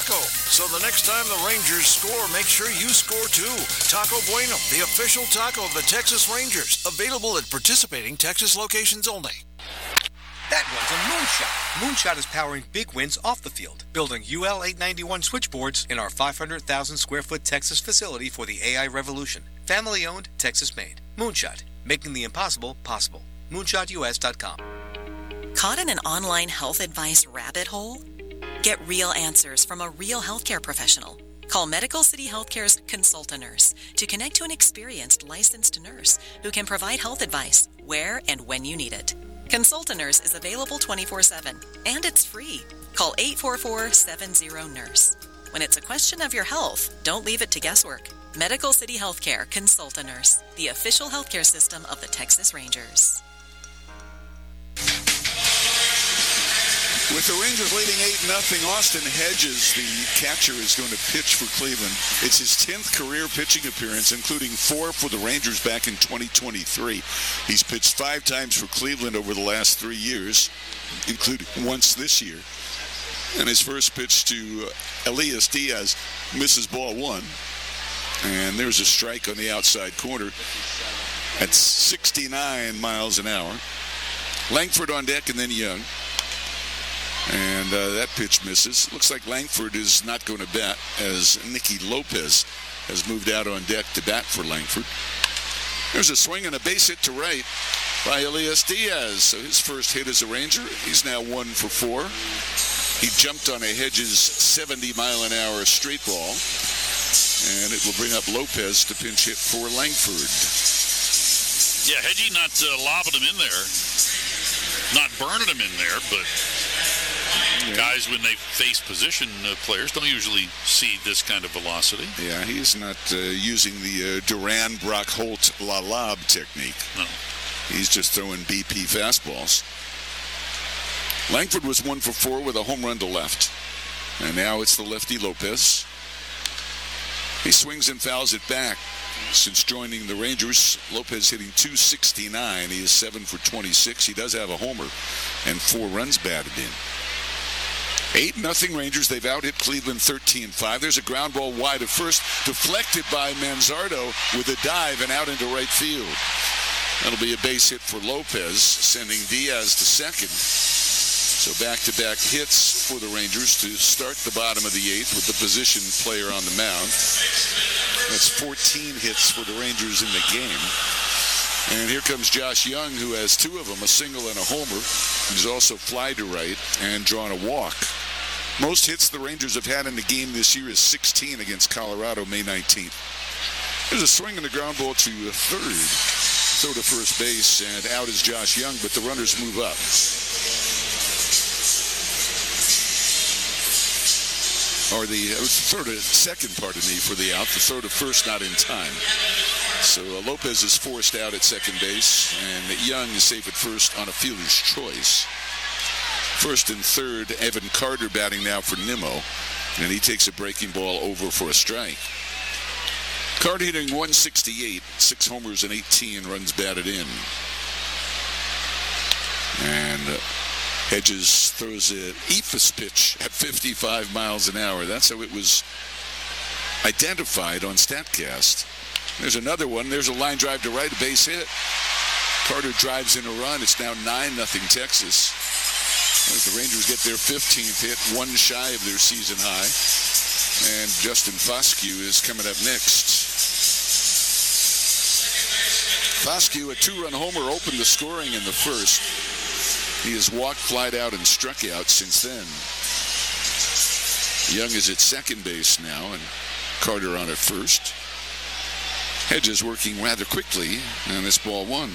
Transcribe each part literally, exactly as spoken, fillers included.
Taco. So the next time the Rangers score, make sure you score too. Taco Bueno, the official taco of the Texas Rangers. Available at participating Texas locations only. That one's a Moonshot. Moonshot is powering big wins off the field, building U L eight ninety-one switchboards in our five hundred thousand square foot Texas facility for the A I revolution. Family owned, Texas made. Moonshot, making the impossible possible. moonshot U S dot com. Caught in an online health advice rabbit hole? Get real answers from a real healthcare professional. Call Medical City Healthcare's Consult a Nurse to connect to an experienced licensed nurse who can provide health advice where and when you need it. Consult a Nurse is available twenty-four seven, and it's free. Call eight four four, seven zero, nurse. When it's a question of your health, don't leave it to guesswork. Medical City Healthcare, Consult a Nurse, the official healthcare system of the Texas Rangers. With the Rangers leading eight nothing, Austin Hedges, the catcher, is going to pitch for Cleveland. It's his tenth career pitching appearance, including four for the Rangers back in twenty twenty-three. He's pitched five times for Cleveland over the last three years, including once this year. And his first pitch to Elias Diaz misses ball one. And there's a strike on the outside corner at sixty-nine miles an hour. Langford on deck and then Young. And uh, that pitch misses. Looks like Langford is not going to bat as Nicky Lopez has moved out on deck to bat for Langford. There's a swing and a base hit to right by Elias Diaz. So his first hit as a Ranger. He's now one for four. He jumped on a Hedges seventy mile an hour straight ball. And it will bring up Lopez to pinch hit for Langford. Yeah, Hedgie not uh, lobbing him in there. Not burning him in there, but... Yeah. Guys, when they face position uh, players, don't usually see this kind of velocity. Yeah, he's not uh, using the uh, Duran, Brock, Holt, La Lob technique. No. He's just throwing B P fastballs. Langford was one for four with a home run to left. And now it's the lefty Lopez. He swings and fouls it back. Since joining the Rangers, Lopez hitting two sixty-nine. He is seven for twenty-six. He does have a homer and four runs batted in. eight nothing Rangers. They've out-hit Cleveland thirteen five. There's a ground ball wide at first, deflected by Manzardo with a dive and out into right field. That'll be a base hit for Lopez, sending Diaz to second. So back-to-back hits for the Rangers to start the bottom of the eighth with the position player on the mound. That's fourteen hits for the Rangers in the game. And here comes Josh Young, who has two of them, a single and a homer. He's also fly to right and drawn a walk. Most hits the Rangers have had in the game this year is sixteen against Colorado, May nineteenth. There's a swing and a ground ball to third. Throw to first base, and out is Josh Young, but the runners move up. Or the uh, throw to second, pardon me, for the out. The throw to first not in time. So uh, Lopez is forced out at second base, and Young is safe at first on a fielder's choice. First and third, Evan Carter batting now for Nimmo, and he takes a breaking ball over for a strike. Carter hitting one sixty-eight, six homers and eighteen runs batted in. And uh, Hedges throws an Ephus pitch at fifty-five miles an hour. That's how it was identified on StatCast. There's another one. There's a line drive to right, a base hit. Carter drives in a run. It's now nine nothing Texas. As the Rangers get their fifteenth hit, one shy of their season high. And Justin Foscue is coming up next. Foscue, a two-run homer, opened the scoring in the first. He has walked, flied out, and struck out since then. Young is at second base now, and Carter on at first. Hedges working rather quickly, and this ball one.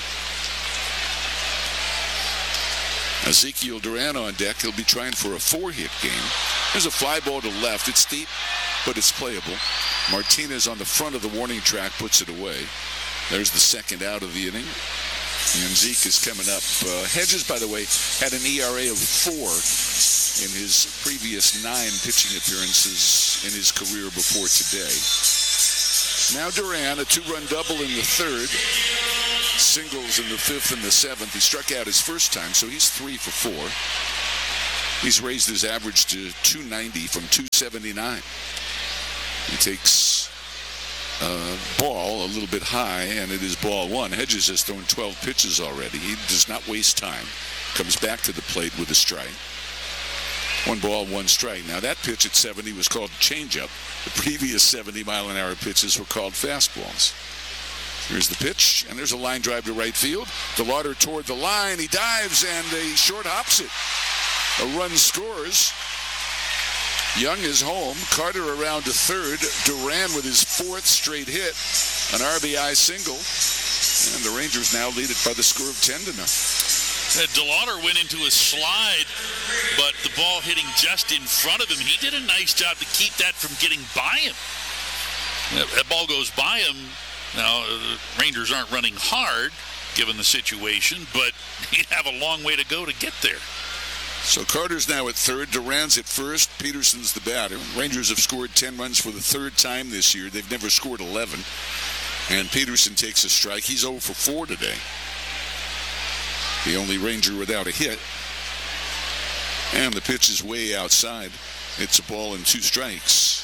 Ezekiel Duran on deck. He'll be trying for a four-hit game. There's a fly ball to left. It's deep, but it's playable. Martinez on the front of the warning track puts it away. There's the second out of the inning. And Zeke is coming up. Uh, Hedges, by the way, had an E R A of four in his previous nine pitching appearances in his career before today. Now Duran, a two-run double in the third. Singles in the fifth and the seventh. He struck out his first time, so he's three for four. He's raised his average to two ninety from two seventy-nine. He takes a ball a little bit high, and it is ball one. Hedges has thrown twelve pitches already. He does not waste time. Comes back to the plate with a strike. One ball, one strike. Now, that pitch at seventy was called changeup. The previous seventy mile an hour pitches were called fastballs. Here's the pitch, and there's a line drive to right field. DeLauder toward the line. He dives, and he short hops it. A run scores. Young is home. Carter around to third. Duran with his fourth straight hit. An R B I single. And the Rangers now lead it by the score of ten to nothing. DeLauder went into a slide, but the ball hitting just in front of him. He did a nice job to keep that from getting by him. That ball goes by him. Now, the Rangers aren't running hard, given the situation, but you have a long way to go to get there. So Carter's now at third. Duran's at first. Peterson's the batter. Rangers have scored ten runs for the third time this year. They've never scored eleven. And Peterson takes a strike. He's oh for four today. The only Ranger without a hit. And the pitch is way outside. It's a ball and two strikes.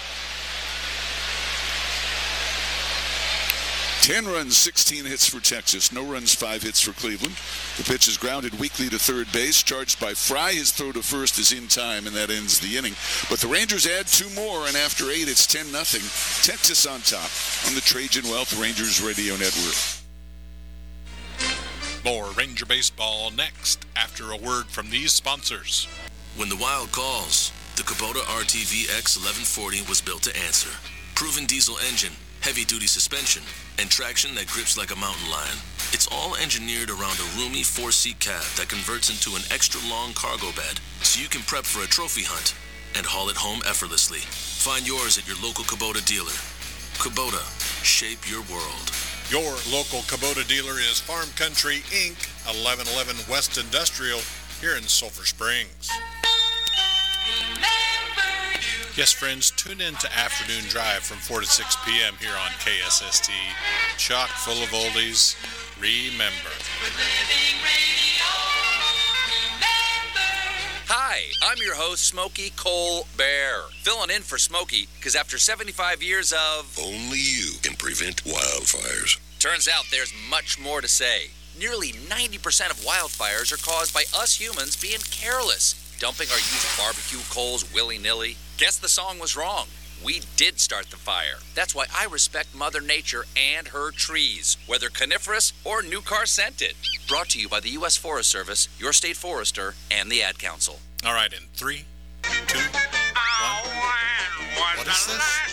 ten runs, sixteen hits for Texas. No runs, five hits for Cleveland. The pitch is grounded weakly to third base. Charged by Fry. His throw to first is in time, and that ends the inning. But the Rangers add two more, and after eight, it's ten nothing. Texas on top on the Trajan Wealth Rangers Radio Network. More Ranger Baseball next after a word from these sponsors. When the Wild calls, the Kubota R T V X eleven forty was built to answer. Proven diesel engine, heavy-duty suspension, and traction that grips like a mountain lion. It's all engineered around a roomy four-seat cab that converts into an extra-long cargo bed, so you can prep for a trophy hunt and haul it home effortlessly. Find yours at your local Kubota dealer. Kubota, shape your world. Your local Kubota dealer is Farm Country, Incorporated, eleven eleven West Industrial, here in Sulphur Springs. Yes, friends, tune in to Afternoon Drive from four to six p.m. here on K S S T. Chock full of oldies. Remember. Hi, I'm your host, Smokey Cole Bear. Filling in for Smokey, because after seventy-five years of... Only you can prevent wildfires. Turns out there's much more to say. Nearly ninety percent of wildfires are caused by us humans being careless, dumping our used barbecue coals willy-nilly. Guess the song was wrong. We did start the fire. That's why I respect Mother Nature and her trees, whether coniferous or new car scented. Brought to you by the U S Forest Service, your state forester, and the Ad Council. All right, in three, two, one. What is this?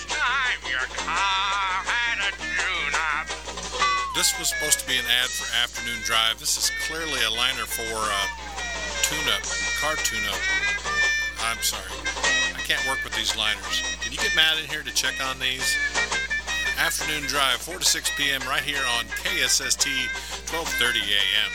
This was supposed to be an ad for Afternoon Drive. This is clearly a liner for uh, tune-up, car tune-up. I'm sorry. I can't work with these liners. Can you get Matt in here to check on these? Afternoon Drive, four to six p.m. right here on K S S T, twelve thirty a.m.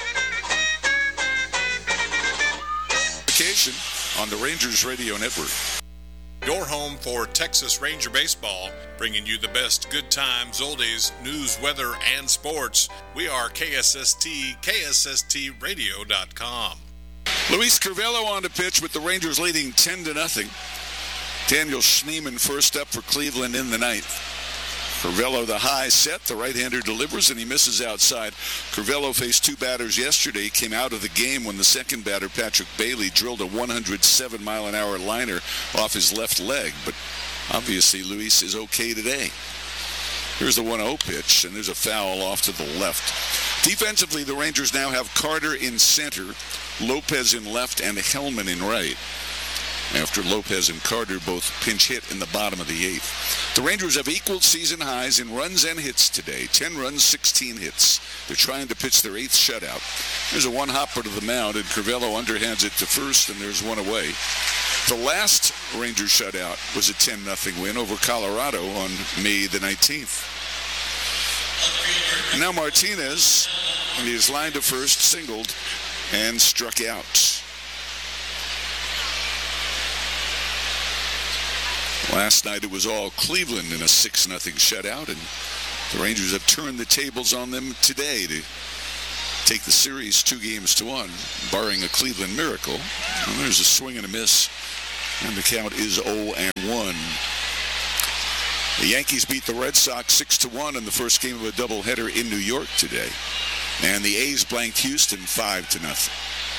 Vacation on the Rangers Radio Network. Your home for Texas Ranger Baseball, bringing you the best good times, oldies, news, weather, and sports. We are K S S T, K S S T radio dot com. Luis Curvelo on the pitch with the Rangers leading ten to nothing. Daniel Schneemann first up for Cleveland in the ninth. Curvelo the high set, the right-hander delivers, and he misses outside. Curvelo faced two batters yesterday, came out of the game when the second batter, Patrick Bailey, drilled a one hundred seven mile an hour liner off his left leg, but obviously Luis is okay today. Here's the one oh pitch, and there's a foul off to the left. Defensively, the Rangers now have Carter in center, Lopez in left, and Hellman in right, after Lopez and Carter both pinch hit in the bottom of the eighth. The Rangers have equaled season highs in runs and hits today. ten runs, sixteen hits. They're trying to pitch their eighth shutout. There's a one-hopper to the mound, and Curvelo underhands it to first, and there's one away. The last Rangers shutout was a ten nothing win over Colorado on May the nineteenth. Now Martinez, he is lined to first, singled, and struck out. Last night it was all Cleveland in a six nothing shutout, and the Rangers have turned the tables on them today to take the series two games to one, barring a Cleveland miracle. And there's a swing and a miss, and the count is oh and one. The Yankees beat the Red Sox six to one in the first game of a doubleheader in New York today. And the A's blanked Houston five to nothing.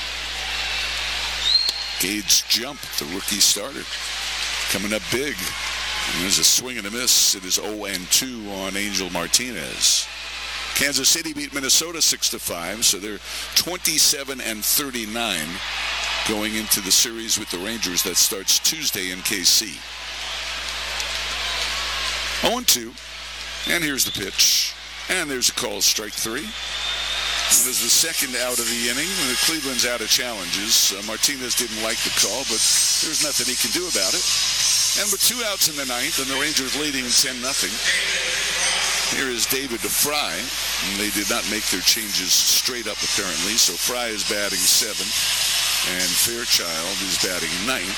Gage Jump, the rookie starter, coming up big. And there's a swing and a miss. It is oh and two on Angel Martinez. Kansas City beat Minnesota six to five, so they're twenty-seven and thirty-nine going into the series with the Rangers that starts Tuesday in K C. oh and two, and here's the pitch, and there's a call, strike three. That is the second out of the inning. The Cleveland's out of challenges. Uh, Martinez didn't like the call, but there's nothing he can do about it. And with two outs in the ninth, and the Rangers leading ten nothing, here is David Fry. And they did not make their changes straight up, apparently, so Fry is batting seventh, and Fairchild is batting ninth.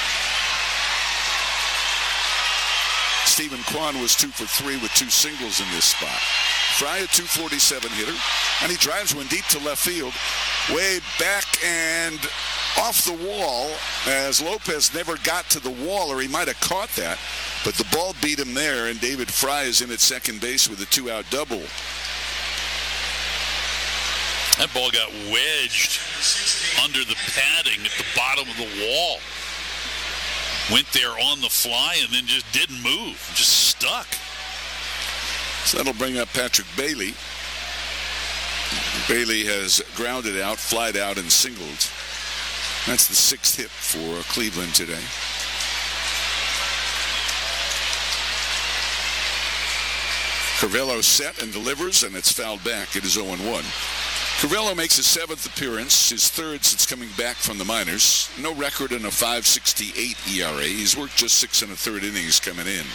Stephen Kwan was two for three with two singles in this spot. Fry, a two forty-seven hitter, and he drives one deep to left field, way back and off the wall, as Lopez never got to the wall, or he might have caught that, but the ball beat him there, and David Fry is in at second base with a two-out double. That ball got wedged under the padding at the bottom of the wall. Went there on the fly and then just didn't move, just stuck. So that'll bring up Patrick Bailey. Bailey has grounded out, flied out, and singled. That's the sixth hit for Cleveland today. Curvelo set and delivers, and it's fouled back. It is oh and one. Curvelo makes his seventh appearance, his third since coming back from the minors. No record in a five sixty-eight E R A. He's worked just six and a third innings coming in.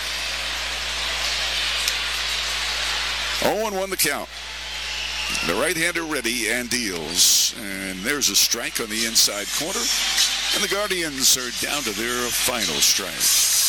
oh and one the count. The right-hander ready and deals. And there's a strike on the inside corner. And the Guardians are down to their final strike.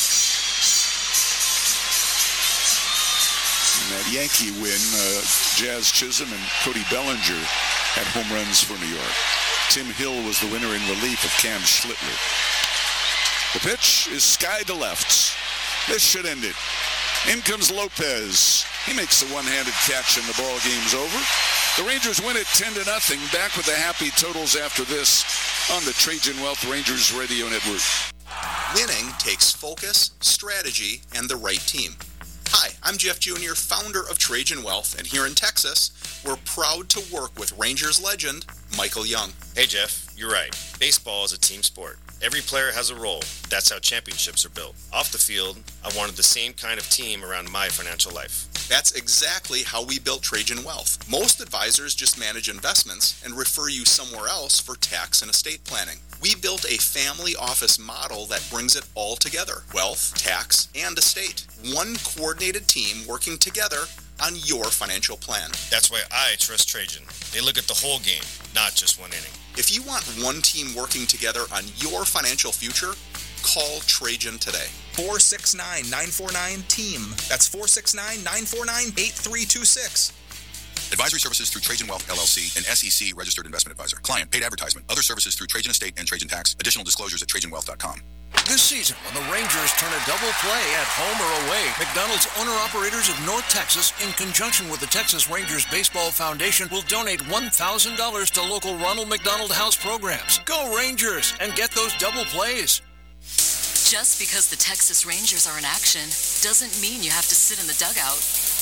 In that Yankee win, uh, Jazz Chisholm and Cody Bellinger had home runs for New York. Tim Hill was the winner in relief of Cam Schlittler. The pitch is sky to left. This should end it. In comes Lopez. He makes the one-handed catch and the ball game's over. The Rangers win it ten to nothing. Back with the happy totals after this on the Trajan Wealth Rangers Radio Network. Winning takes focus, strategy, and the right team. Hi, I'm Jeff Junior, founder of Trajan Wealth, and here in Texas, we're proud to work with Rangers legend Michael Young. Hey Jeff, you're right. Baseball is a team sport. Every player has a role. That's how championships are built. Off the field, I wanted the same kind of team around my financial life. That's exactly how we built Trajan Wealth. Most advisors just manage investments and refer you somewhere else for tax and estate planning. We built a family office model that brings it all together: wealth, tax, and estate. One coordinated team working together on your financial plan. That's why I trust Trajan. They look at the whole game, not just one inning. If you want one team working together on your financial future, call Trajan today. four six nine, nine four nine, team. That's four six nine, nine four nine, eight three two six. Advisory services through Trajan Wealth, L L C, an S E C registered investment advisor. Client paid advertisement. Other services through Trajan Estate and Trajan Tax. Additional disclosures at trajan wealth dot com. This season, when the Rangers turn a double play at home or away, McDonald's owner-operators of North Texas, in conjunction with the Texas Rangers Baseball Foundation, will donate one thousand dollars to local Ronald McDonald House programs. Go Rangers and get those double plays. Just because the Texas Rangers are in action doesn't mean you have to sit in the dugout.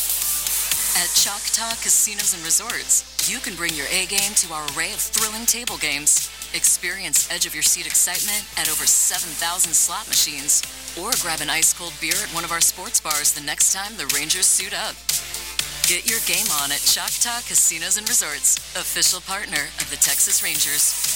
At Choctaw Casinos and Resorts, you can bring your A game to our array of thrilling table games. Experience edge-of-your-seat excitement at over seven thousand slot machines. Or grab an ice-cold beer at one of our sports bars the next time the Rangers suit up. Get your game on at Choctaw Casinos and Resorts, official partner of the Texas Rangers.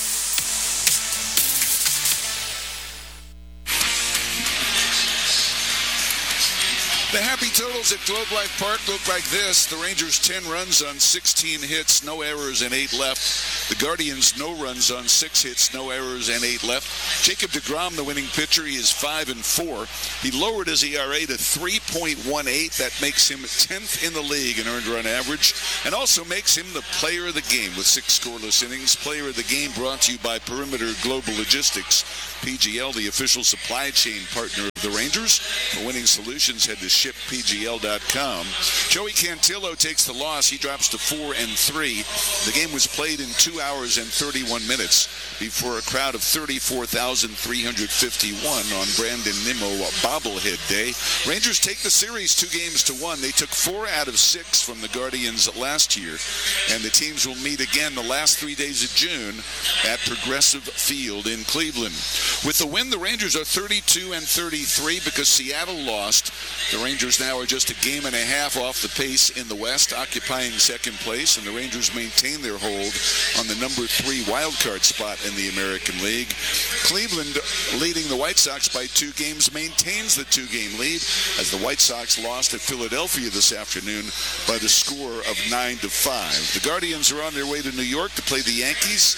The happy totals at Globe Life Park look like this. The Rangers ten runs on sixteen hits, no errors, and eight left. The Guardians no runs on six hits, no errors, and eight left. Jacob deGrom, the winning pitcher, he is five and four. He lowered his E R A to three point one eight. That makes him tenth in the league in earned run average, and also makes him the player of the game with six scoreless innings. Player of the game brought to you by Perimeter Global Logistics. P G L, the official supply chain partner of the Rangers. For winning solutions, head to ship P G L dot com. Joey Cantillo takes the loss. He drops to four and three. The game was played in two hours and thirty-one minutes before a crowd of thirty-four thousand three hundred fifty-one on Brandon Nimmo bobblehead day. Rangers take the series two games to one. They took four out of six from the Guardians last year, and the teams will meet again the last three days of June at Progressive Field in Cleveland. With the win, the Rangers are thirty-two and thirty-three because Seattle lost. The Rangers now are just a game and a half off the pace in the West, occupying second place, and the Rangers maintain their hold on the number three wildcard spot in the American League. Cleveland, leading the White Sox by two games, maintains the two-game lead as the White Sox lost at Philadelphia this afternoon by the score of nine to five. The Guardians are on their way to New York to play the Yankees.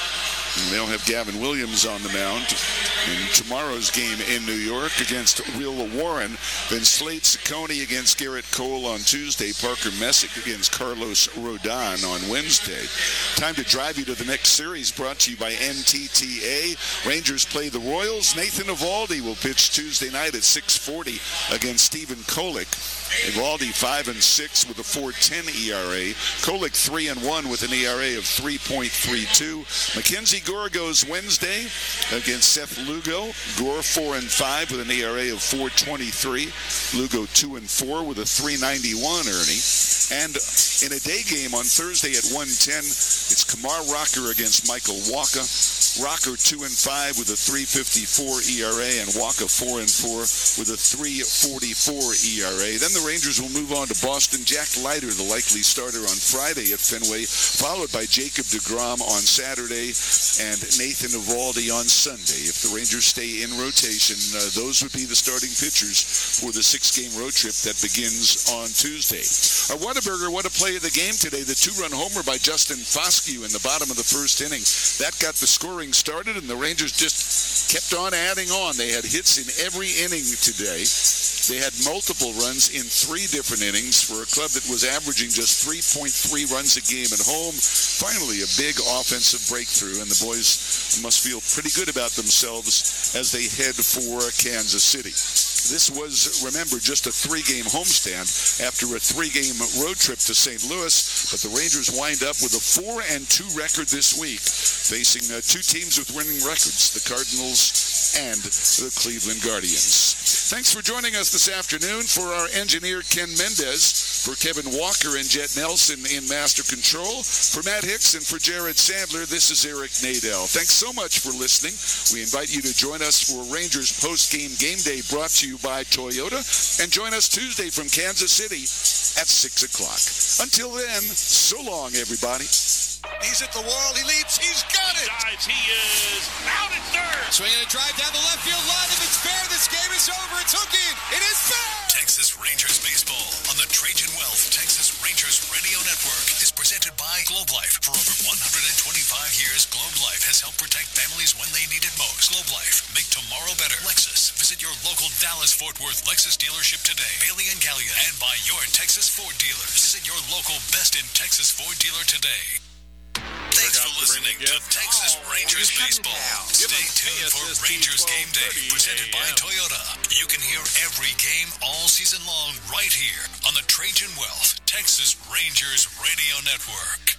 And they'll have Gavin Williams on the mound in tomorrow's game in New York against Will Warren. Then Slade Ciccone against Garrett Cole on Tuesday. Parker Messick against Carlos Rodon on Wednesday. Time to drive you to the next series, brought to you by N T T A. Rangers play the Royals. Nathan Eovaldi will pitch Tuesday night at six forty against Stephen Kolek. Eovaldi five and six with a four ten E R A. Kolek three and one with an E R A of three point three two. Mackenzie Gore goes Wednesday against Seth Lugo. Gore four and five with an E R A of four twenty-three. Lugo two and four with a three ninety-one Ernie. And in a day game on Thursday at one ten, it's Kumar Rocker against Michael Wacha. Rocker two and five with a three fifty-four E R A, and Wacha four and four with a three forty-four E R A. Then the Rangers will move on to Boston. Jack Leiter, the likely starter on Friday at Fenway, followed by Jacob deGrom on Saturday and Nathan Eovaldi on Sunday. If the Rangers stay in rotation, uh, those would be the starting pitchers for the six-game road trip that begins on Tuesday. Our Whataburger, what a play of the game today. The two-run homer by Justin Foscue in the bottom of the first inning. That got the scoring started, and the Rangers just kept on adding on. They had hits in every inning today. They had multiple runs in three different innings for a club that was averaging just three point three runs a game at home. Finally, a big offensive breakthrough, and the boys must feel pretty good about themselves as they head for Kansas City. This was, remember, just a three-game homestand after a three-game road trip to Saint Louis, but the Rangers wind up with a four and two record this week, facing uh, two teams with winning records, the Cardinals and the Cleveland Guardians. Thanks for joining us this afternoon. For our engineer, Ken Mendez, for Kevin Walker and Jet Nelson in Master Control, for Matt Hicks and for Jared Sandler, this is Eric Nadel. Thanks so much for listening. We invite you to join us for Rangers post-game game day brought to you by Toyota, and join us Tuesday from Kansas City at six o'clock. Until then, so long, everybody. He's at the wall. He leaps. He's got it. Dives. He is out at third. Swinging a drive down the left field line. If it's fair, this game is over. It's hooking. It is fair. Texas Rangers baseball on the Trajan Wealth Texas Rangers Radio Network is presented by Globe Life. For over one hundred twenty-five years, Globe Life has helped protect families when they need it most. Globe Life. Make tomorrow better. Lexus. Visit your local Dallas-Fort Worth Lexus dealership today. Bailey and Gallia. And by your Texas Ford dealers. Visit your local Best in Texas Ford dealer today. Thanks for listening to Texas Rangers Baseball. Stay tuned for Rangers Game Day, presented by Toyota. You can hear every game all season long right here on the Trajan Wealth Texas Rangers Radio Network.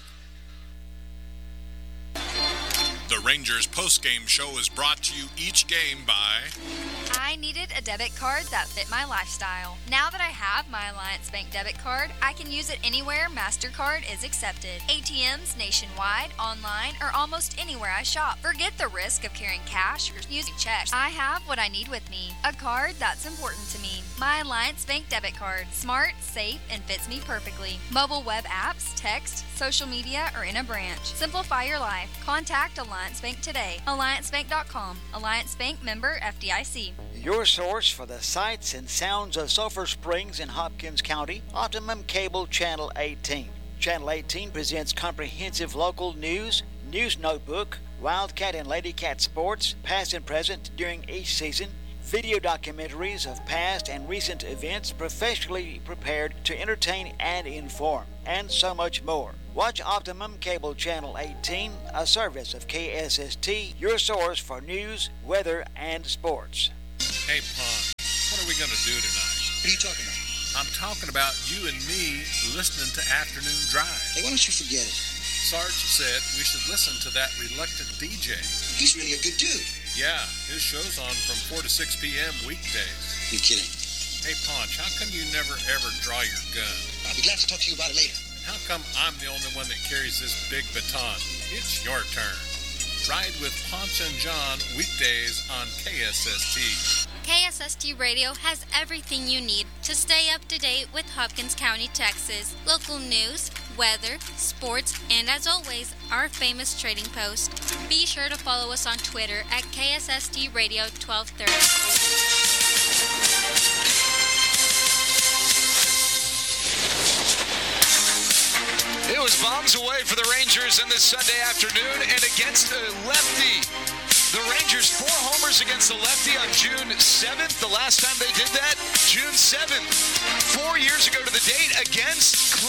The Rangers post-game show is brought to you each game by... I needed a debit card that fit my lifestyle. Now that I have my Alliance Bank debit card, I can use it anywhere MasterCard is accepted. A T Ms nationwide, online, or almost anywhere I shop. Forget the risk of carrying cash or using checks. I have what I need with me. A card that's important to me. My Alliance Bank debit card. Smart, safe, and fits me perfectly. Mobile web apps, text, social media, or in a branch. Simplify your life. Contact Alliance Alliance Bank today. alliance bank dot com. Alliance Bank, member F D I C. Your source for the sights and sounds of Sulphur Springs in Hopkins County, Optimum Cable Channel eighteen. Channel eighteen presents comprehensive local news, news notebook, Wildcat and Lady Cat sports, past and present during each season, video documentaries of past and recent events professionally prepared to entertain and inform, and so much more. Watch Optimum Cable Channel eighteen, a service of K S S T, your source for news, weather, and sports. Hey, Pon, what are we going to do tonight? What are you talking about? I'm talking about you and me listening to Afternoon Drive. Hey, why don't you forget it? Sarge said we should listen to that reluctant D J. He's really a good dude. Yeah, his show's on from four to six p.m. weekdays. You kidding? Hey, Ponch, how come you never ever draw your gun? I'll be glad to talk to you about it later. How come I'm the only one that carries this big baton? It's your turn. Ride with Ponch and John weekdays on K S S T. K S S T Radio has everything you need to stay up to date with Hopkins County, Texas. Local news, weather, sports, and as always, our famous trading post. Be sure to follow us on Twitter at K S S T Radio twelve thirty. It was bombs away for the Rangers in this Sunday afternoon, and against a lefty. The Rangers, four homers against the lefty on June seventh. The last time they did that, June seventh. Four years ago to the date against